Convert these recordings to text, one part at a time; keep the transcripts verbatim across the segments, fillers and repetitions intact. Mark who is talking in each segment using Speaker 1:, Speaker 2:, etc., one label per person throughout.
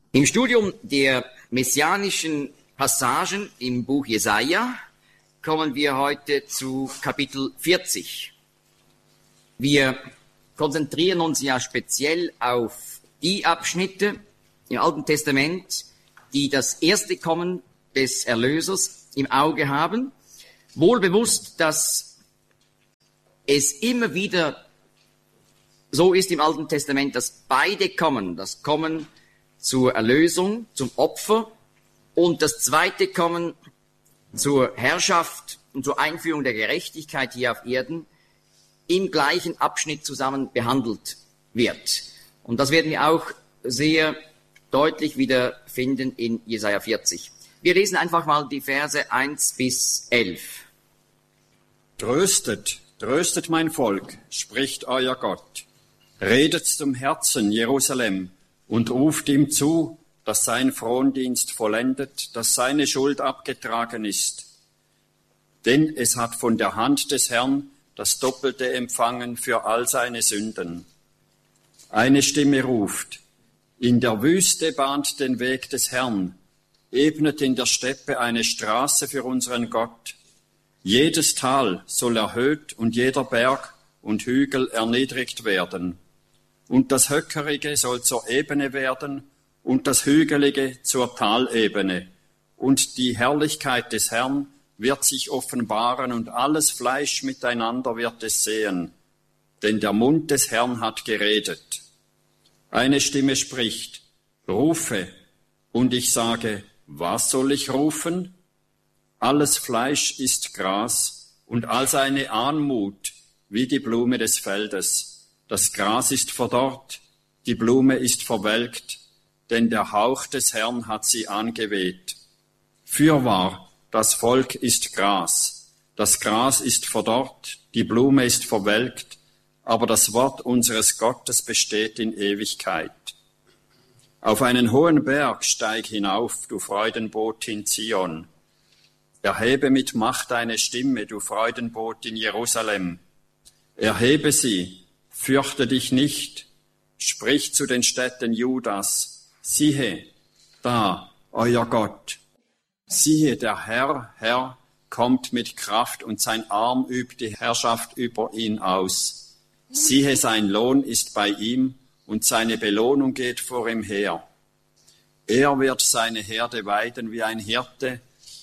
Speaker 1: Im Studium der messianischen Passagen im Buch Jesaja kommen wir heute zu Kapitel vierzig. Wir konzentrieren uns ja speziell auf die Abschnitte im Alten Testament, die das erste Kommen des Erlösers im Auge haben, wohl bewusst, dass es immer wieder so ist im Alten Testament, dass beide kommen, das Kommen zur Erlösung, zum Opfer und das zweite Kommen zur Herrschaft und zur Einführung der Gerechtigkeit hier auf Erden im gleichen Abschnitt zusammen behandelt wird. Und das werden wir auch sehr deutlich wieder finden in Jesaja vierzig. Wir lesen einfach mal die Verse eins bis elf.
Speaker 2: Tröstet, tröstet mein Volk, spricht euer Gott. Redet zum Herzen, Jerusalem, und ruft ihm zu, dass sein Frondienst vollendet, dass seine Schuld abgetragen ist. Denn es hat von der Hand des Herrn das Doppelte empfangen für all seine Sünden. Eine Stimme ruft, in der Wüste bahnt den Weg des Herrn, ebnet in der Steppe eine Straße für unseren Gott. Jedes Tal soll erhöht und jeder Berg und Hügel erniedrigt werden. Und das Höckerige soll zur Ebene werden und das Hügelige zur Talebene. Und die Herrlichkeit des Herrn wird sich offenbaren und alles Fleisch miteinander wird es sehen. Denn der Mund des Herrn hat geredet. Eine Stimme spricht, rufe, und ich sage, was soll ich rufen? Alles Fleisch ist Gras und all seine Anmut wie die Blume des Feldes. Das Gras ist verdorrt, die Blume ist verwelkt, denn der Hauch des Herrn hat sie angeweht. Fürwahr, das Volk ist Gras, das Gras ist verdorrt, die Blume ist verwelkt, aber das Wort unseres Gottes besteht in Ewigkeit. Auf einen hohen Berg steig hinauf, du Freudenbotin Zion. Erhebe mit Macht deine Stimme, du Freudenboot in Jerusalem. Erhebe sie, fürchte dich nicht, sprich zu den Städten Judas, siehe, da, euer Gott. Siehe, der Herr, Herr, kommt mit Kraft und sein Arm übt die Herrschaft über ihn aus. Siehe, sein Lohn ist bei ihm und seine Belohnung geht vor ihm her. Er wird seine Herde weiden wie ein Hirte,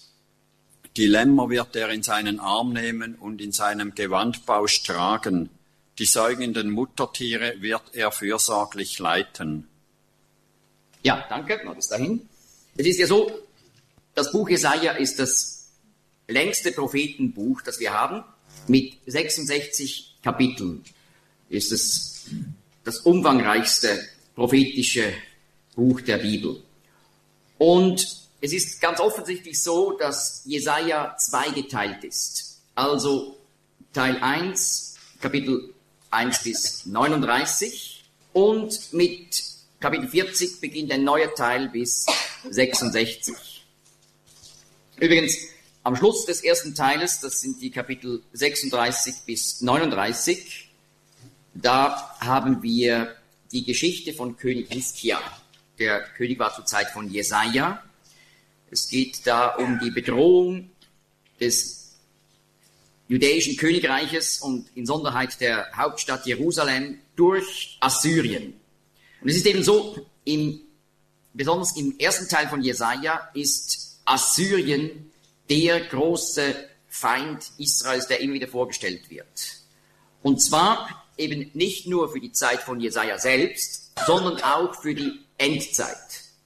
Speaker 2: die Lämmer wird er in seinen Arm nehmen und in seinem Gewandbausch tragen. Die säugenden Muttertiere wird er fürsorglich leiten.
Speaker 1: Ja, danke, mal bis dahin. Es ist ja so, das Buch Jesaja ist das längste Prophetenbuch, das wir haben. Mit sechsundsechzig Kapiteln ist es das umfangreichste prophetische Buch der Bibel. Und es ist ganz offensichtlich so, dass Jesaja zweigeteilt ist. Also Teil eins, Kapitel eins bis neununddreißig und mit Kapitel vierzig beginnt ein neuer Teil bis sechsundsechzig. Übrigens, am Schluss des ersten Teiles, das sind die Kapitel sechsunddreißig bis neununddreißig, da haben wir die Geschichte von König Hiskia. Der König war zur Zeit von Jesaja. Es geht da um die Bedrohung des jüdischen Königreiches und in Sonderheit der Hauptstadt Jerusalem durch Assyrien. Und es ist eben so, im, besonders im ersten Teil von Jesaja ist Assyrien der große Feind Israels, der immer wieder vorgestellt wird. Und zwar eben nicht nur für die Zeit von Jesaja selbst, sondern auch für die Endzeit.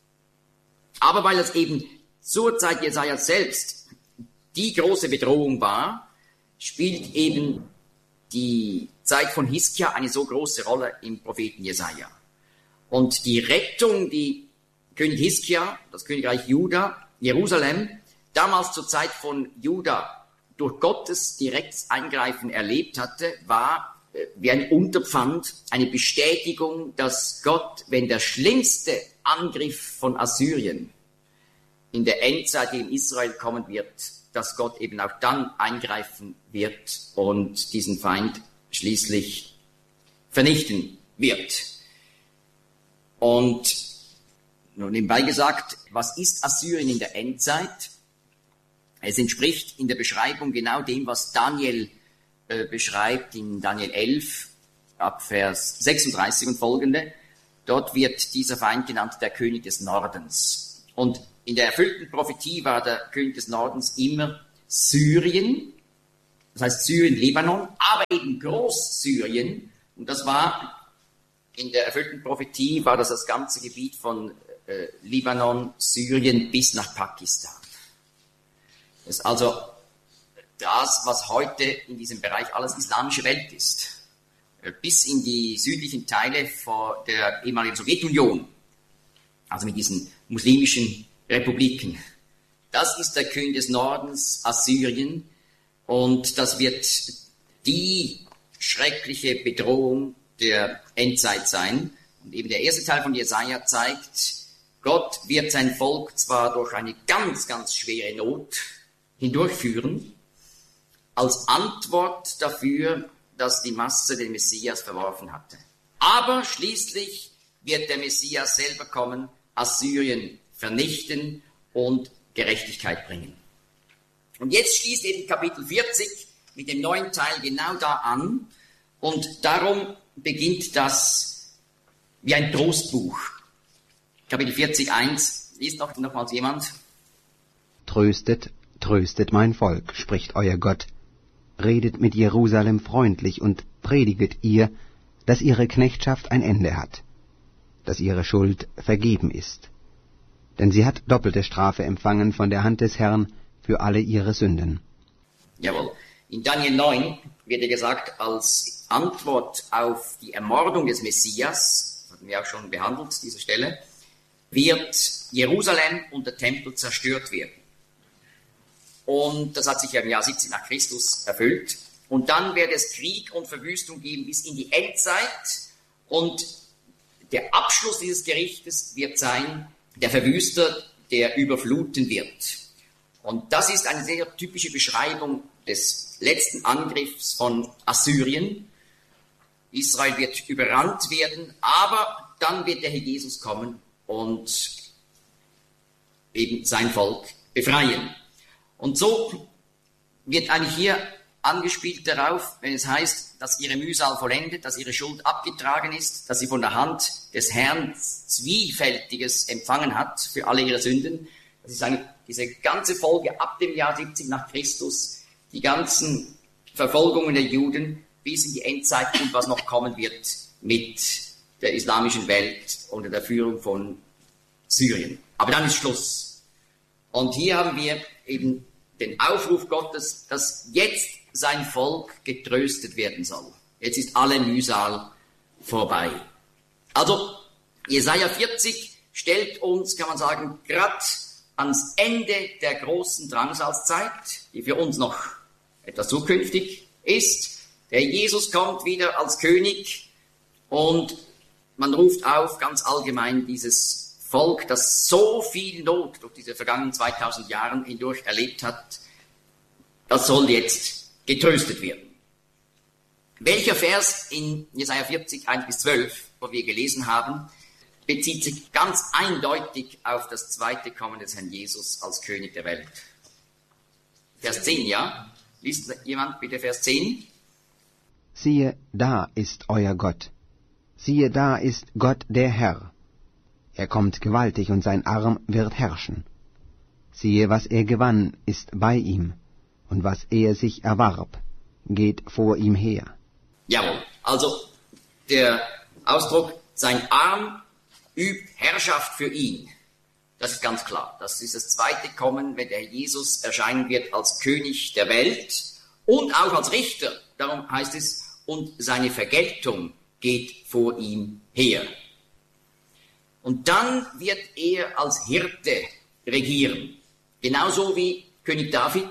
Speaker 1: Aber weil es eben zur Zeit Jesaja selbst die große Bedrohung war, spielt eben die Zeit von Hiskia eine so große Rolle im Propheten Jesaja. Und die Rettung, die König Hiskia, das Königreich Juda, Jerusalem, damals zur Zeit von Juda durch Gottes direktes Eingreifen erlebt hatte, war äh, wie ein Unterpfand, eine Bestätigung, dass Gott, wenn der schlimmste Angriff von Assyrien in der Endzeit in Israel kommen wird, dass Gott eben auch dann eingreifen wird und diesen Feind schließlich vernichten wird. Und Nur nebenbei gesagt, was ist Assyrien in der Endzeit? Es entspricht in der Beschreibung genau dem, was Daniel äh, beschreibt in Daniel elf, ab Vers sechsunddreißig und folgende. Dort wird dieser Feind genannt der König des Nordens. Und in der erfüllten Prophetie war der König des Nordens immer Syrien, das heißt Syrien, Libanon, aber eben Großsyrien. Und das war, in der erfüllten Prophetie war das das ganze Gebiet von äh, Libanon, Syrien bis nach Pakistan. Das ist also das, was heute in diesem Bereich alles islamische Welt ist. Bis in die südlichen Teile vor der ehemaligen Sowjetunion, also mit diesen muslimischen Republiken. Das ist der König des Nordens, Assyrien, und das wird die schreckliche Bedrohung der Endzeit sein. Und eben der erste Teil von Jesaja zeigt, Gott wird sein Volk zwar durch eine ganz, ganz schwere Not hindurchführen, als Antwort dafür, dass die Masse den Messias verworfen hatte. Aber schließlich wird der Messias selber kommen, Assyrien vernichten und Gerechtigkeit bringen. Und jetzt schließt eben Kapitel vierzig mit dem neuen Teil genau da an, und darum beginnt das wie ein Trostbuch. Kapitel vierzig, eins, liest noch nochmals jemand.
Speaker 3: Tröstet, tröstet mein Volk, spricht euer Gott. Redet mit Jerusalem freundlich und prediget ihr, dass ihre Knechtschaft ein Ende hat, dass ihre Schuld vergeben ist. Denn sie hat doppelte Strafe empfangen von der Hand des Herrn für alle ihre Sünden.
Speaker 1: Jawohl. In Daniel neun wird ja gesagt, als Antwort auf die Ermordung des Messias, das hatten wir auch schon behandelt, diese Stelle, wird Jerusalem und der Tempel zerstört werden. Und das hat sich ja im Jahr siebzig nach Christus erfüllt. Und dann wird es Krieg und Verwüstung geben bis in die Endzeit. Und der Abschluss dieses Gerichtes wird sein, der Verwüster, der überfluten wird. Und das ist eine sehr typische Beschreibung des letzten Angriffs von Assyrien. Israel wird überrannt werden, aber dann wird der Herr Jesus kommen und eben sein Volk befreien. Und so wird eigentlich hier angespielt darauf, wenn es heißt, dass ihre Mühsal vollendet, dass ihre Schuld abgetragen ist, dass sie von der Hand des Herrn Zwiefältiges empfangen hat für alle ihre Sünden. Das ist eigentlich diese ganze Folge ab dem Jahr siebzig nach Christus, die ganzen Verfolgungen der Juden bis in die Endzeit und was noch kommen wird mit der islamischen Welt unter der Führung von Syrien. Aber dann ist Schluss. Und hier haben wir eben den Aufruf Gottes, dass jetzt sein Volk getröstet werden soll. Jetzt ist alle Mühsal vorbei. Also Jesaja vierzig stellt uns, kann man sagen, gerade ans Ende der großen Drangsalzzeit, die für uns noch etwas zukünftig ist. Der Jesus kommt wieder als König und man ruft auf, ganz allgemein, dieses Volk, das so viel Not durch diese vergangenen zweitausend Jahre hindurch erlebt hat, das soll jetzt getröstet werden. Welcher Vers in Jesaja vierzig, eins bis zwölf, wo wir gelesen haben, bezieht sich ganz eindeutig auf das zweite Kommen des Herrn Jesus als König der Welt. Vers zehn, ja? Liest jemand bitte Vers zehn?
Speaker 3: Siehe, da ist euer Gott. Siehe, da ist Gott der Herr. Er kommt gewaltig und sein Arm wird herrschen. Siehe, was er gewann, ist bei ihm, und was er sich erwarb, geht vor ihm her.
Speaker 1: Jawohl, also der Ausdruck, sein Arm übt Herrschaft für ihn. Das ist ganz klar. Das ist das zweite Kommen, wenn der Jesus erscheinen wird als König der Welt und auch als Richter. Darum heißt es, und seine Vergeltung geht vor ihm her. Und dann wird er als Hirte regieren. Genauso wie König David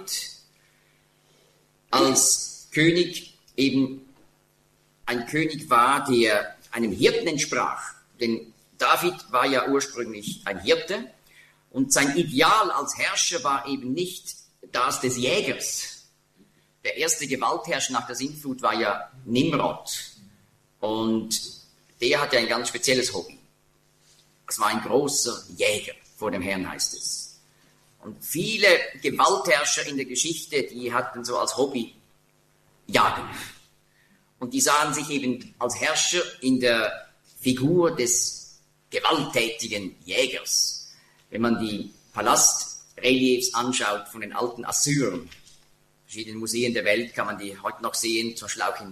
Speaker 1: als König eben ein König war, der einem Hirten entsprach. Denn David war ja ursprünglich ein Hirte und sein Ideal als Herrscher war eben nicht das des Jägers. Der erste Gewaltherrscher nach der Sintflut war ja Nimrod und der hatte ein ganz spezielles Hobby. das war ein großer Jäger vor dem Herrn, heißt es. Und viele Gewaltherrscher in der Geschichte, die hatten so als Hobby Jagen. Und die sahen sich eben als Herrscher in der Figur des gewalttätigen Jägers. Wenn man die Palastreliefs anschaut von den alten Assyrern, verschiedenen Museen der Welt kann man die heute noch sehen, zum Beispiel auch in